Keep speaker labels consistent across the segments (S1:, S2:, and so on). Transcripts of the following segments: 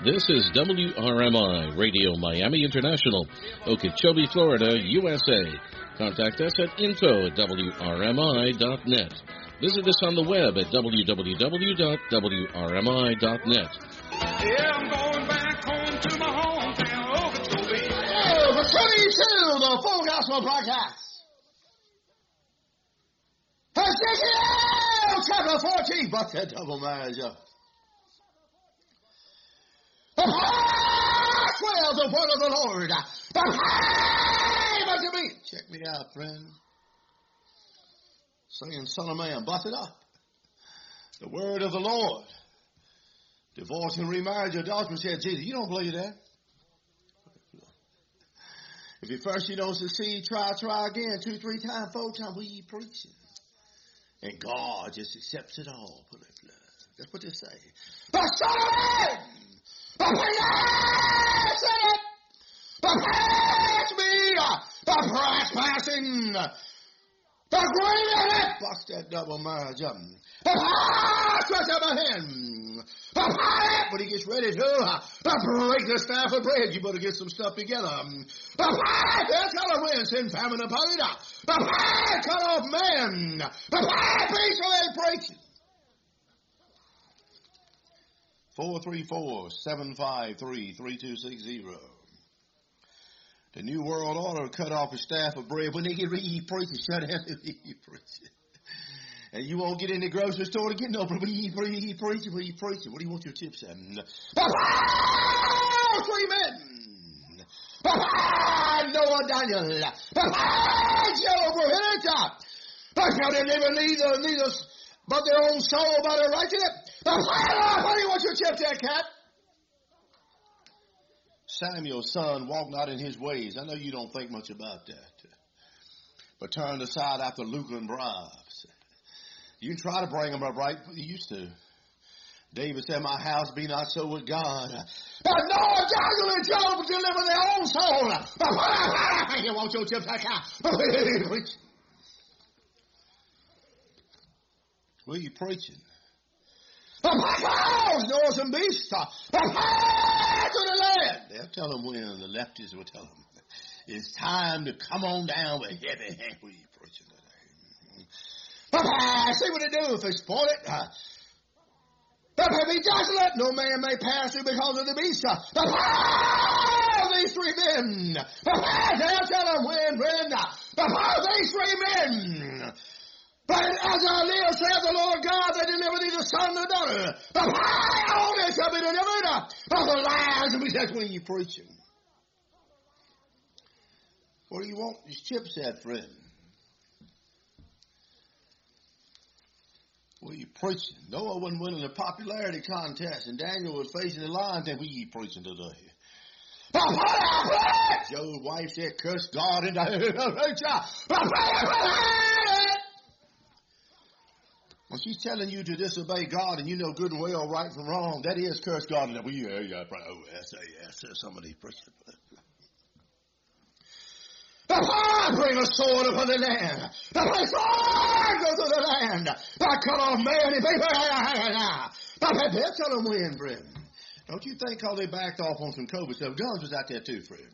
S1: This is WRMI Radio Miami International, Okeechobee, Florida, USA. Contact us at info@wrmi.net. Visit us on the web at www.wrmi.net.
S2: Yeah, I'm going back home to my hometown, Okeechobee.
S3: Oh, the 22, the Full Gospel Broadcast. Ezekiel chapter 14, but that double manager. Well, the word of the Lord. The came unto me. Check me out, friend. Saying, son of man, bust it up. The word of the Lord. Divorce and remarriage, adultery, said Jesus. You don't believe that? If at first you don't succeed, try again. 2, 3 times, 4 times, we preaching. And God just accepts it all. Put it blood. That's what they say. The son of man! The pass me, the trespassing, the great bust that double marriage up. Stretch out my hand. When he gets ready to break the staff of bread, you better get some stuff together. That's how to win, send famine upon it. Cut off man. Peace and preaching. 434-753-3260. The New World Order cut off a staff of bread. When they get ready, he preaching. Shut down. He preaching. And you won't get in the grocery store to get no bread. He preaching. What do you want your chips at? 3 men. Noah, Daniel. Job, they never neither but their own soul by their righteousness. What do you want your chips at, cat? Samuel's son walked not in his ways. I know you don't think much about that. But turned aside after lucre and bribes. You can try to bring them up right, but you used to. David said, my house be not so with God. But Noah, Daniel, and Job deliver their own soul. You want your chips at, cat? What are you preaching? Noah's and beasts. To the land. They'll tell them when. The lefties will tell them. It's time to come on down with heavy hand. What are you preaching today? See what they do if they spoil it. But if he doesn't let no man may pass through because of the beast. These 3 men. They'll tell them when. These 3 men. But as I live, saith the Lord God, they deliver neither son nor daughter. All this shall be delivered of the lies of me. That's when you preaching. What do you want these chips at, friend? What are you preaching? Noah wasn't winning a popularity contest, and Daniel was facing the lion. Then what are you preaching today? Job's wife said, curse God and when she's telling you to disobey God and you know good and well, right from wrong, that is curse God. And somebody preaching. Bring a sword upon the land. Bring a sword go through the land. Cut off man and people. They'll tell them when, friend. Don't you think because they backed off on some COVID stuff, guns was out there too, friend.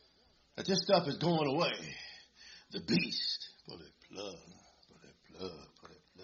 S3: That this stuff is going away. The beast. For the blood.